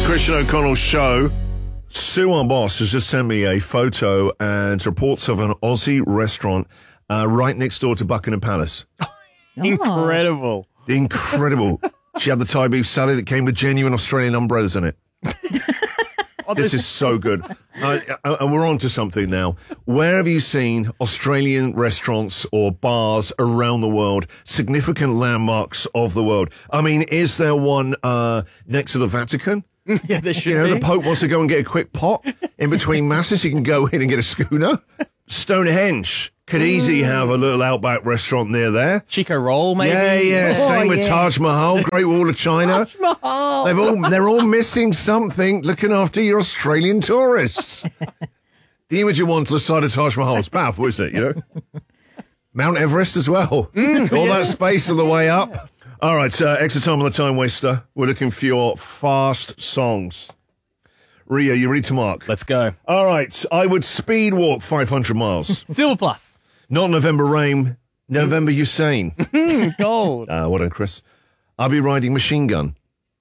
Christian O'Connell show. Sue, our boss, has just sent me a photo and reports of an Aussie restaurant right next door to Buckingham Palace. Incredible. Incredible. She had the Thai beef salad. It came with genuine Australian umbrellas in it. This is so good. And we're on to something now. Where have you seen Australian restaurants or bars around the world, significant landmarks of the world? I mean, is there one next to the Vatican? Yeah, there should be. The Pope wants to go and get a quick pot in between masses. He can go in and get a schooner. Stonehenge could easily have a little outback restaurant near there. Chico Roll, maybe? Yeah. Same with Taj Mahal, Great Wall of China. Taj Mahal. They're all missing something looking after your Australian tourists. The image you want to the side of Taj Mahal is powerful, isn't it? You know? Mount Everest as well. All that space on the way up. All right, extra time on the time waster. We're looking for your fast songs. Ria, you ready to mark? Let's go. All right, I would speed walk 500 miles. Silver Plus. Not November Rain, November Usain. Gold. Well done, Chris. I'll be riding Machine Gun.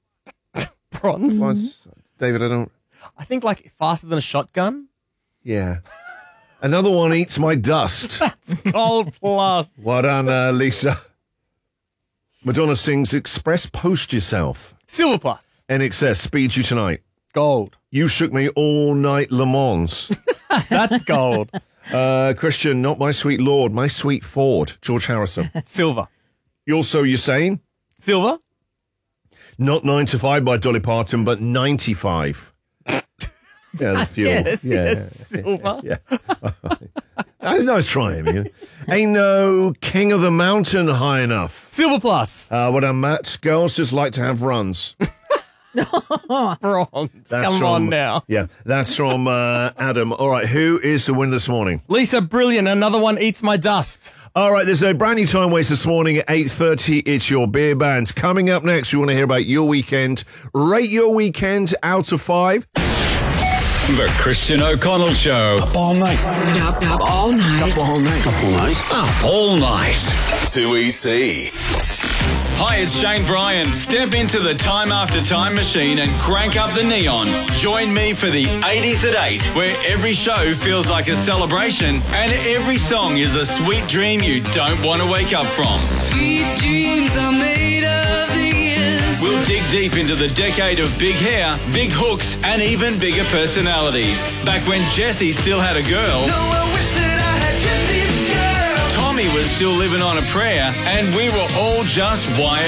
Bronze. What? David, I don't... I think like faster than a shotgun. Yeah. Another one eats my dust. That's Gold Plus. Well done, Lisa. Madonna sings Express Post Yourself. Silver Plus. NXS, Speed You Tonight. Gold. You Shook Me All Night, Le Mans. That's gold. Christian, Not My Sweet Lord, My Sweet Ford. George Harrison. Silver. You're saying? Silver. Not 9 to 5 by Dolly Parton, but 95. Yeah, the fuel. Yes, silver. Yeah. Nice try, you. Ain't no king of the mountain high enough. Silver Plus. What I'm Matt. Girls just like to have runs. Bronze. Come on now. Yeah, that's from Adam. All right, who is the winner this morning? Lisa, brilliant. Another one eats my dust. All right, there's a brand new time waste this morning at 8:30. It's your beer bands. Coming up next, we want to hear about your weekend. Rate your weekend out of 5. The Christian O'Connell Show. Up all night. Up all night. Up all night. Up all night. Up all night. 2EC. Hi, it's Shane Bryan. Step into the Time After Time machine and crank up the neon. Join me for the 80s at 8, where every show feels like a celebration and every song is a sweet dream you don't want to wake up from. Sweet dreams are made of these. We'll dig deep into the decade of big hair, big hooks, and even bigger personalities. Back when Jessie still had a girl. No, I wish that I had Jessie's girl. Tommy was still living on a prayer, and we were all just wired